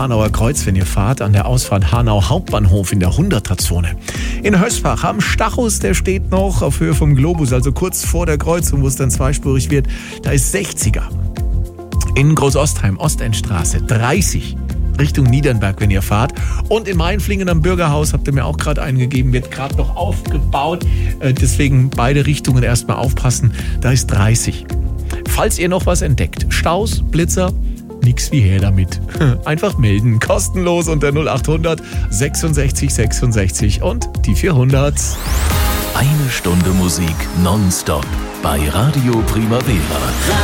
Hanauer Kreuz, wenn ihr fahrt, an der Ausfahrt Hanau Hauptbahnhof in der 100er-Zone. In Hösbach am Stachus, der steht noch auf Höhe vom Globus, also kurz vor der Kreuzung, wo es dann zweispurig wird. Da ist 60er. In Großostheim, Ostendstraße, 30. Richtung Niedernberg, wenn ihr fahrt. Und in Mainflingen am Bürgerhaus, habt ihr mir auch gerade eingegeben, wird gerade noch aufgebaut. Deswegen beide Richtungen erstmal aufpassen. Da ist 30. Falls ihr noch was entdeckt, Staus, Blitzer, nix wie her damit. Einfach melden. Kostenlos unter 0800 66 66 und die 400. Eine Stunde Musik nonstop bei Radio Primavera.